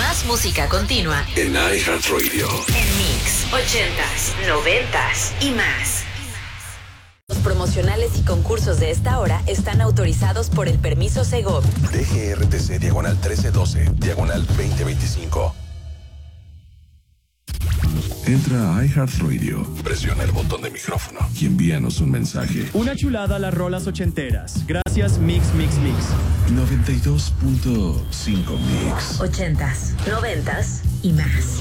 Más música continua en iHeartRadio. En Mix 80s, 90s y más. Los promocionales y concursos de esta hora están autorizados por el permiso Segov. DGRTC /1312, /2025. Entra a iHeartRadio, presiona el botón de micrófono y envíanos un mensaje. Una chulada a las rolas ochenteras. Gracias, Mix. 92.5 Mix. 80s, 90s y más.